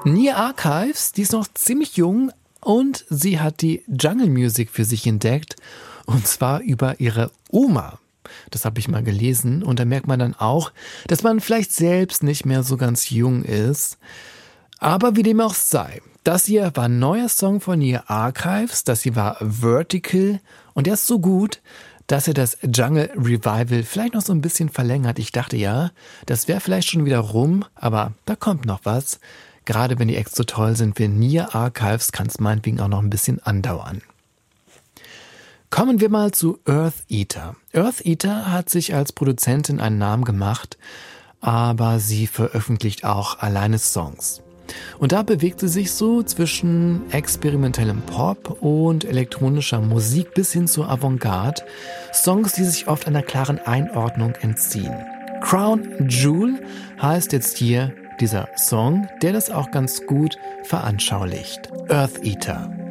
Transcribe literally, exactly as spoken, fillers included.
Nia Archives, die ist noch ziemlich jung und sie hat die Jungle Music für sich entdeckt und zwar über ihre Oma. Das habe ich mal gelesen und da merkt man dann auch, dass man vielleicht selbst nicht mehr so ganz jung ist. Aber wie dem auch sei, das hier war ein neuer Song von Nia Archives, das hier war Vertical und der ist so gut, dass er das Jungle Revival vielleicht noch so ein bisschen verlängert. Ich dachte ja, das wäre vielleicht schon wieder rum, aber da kommt noch was. Gerade wenn die Acts so toll sind wie Nia Archives, kann es meinetwegen auch noch ein bisschen andauern. Kommen wir mal zu Eartheater. Eartheater hat sich als Produzentin einen Namen gemacht, aber sie veröffentlicht auch alleine Songs. Und da bewegt sie sich so zwischen experimentellem Pop und elektronischer Musik bis hin zur Avantgarde. Songs, die sich oft einer klaren Einordnung entziehen. Crown Jewel heißt jetzt hier dieser Song, der das auch ganz gut veranschaulicht. Eartheater.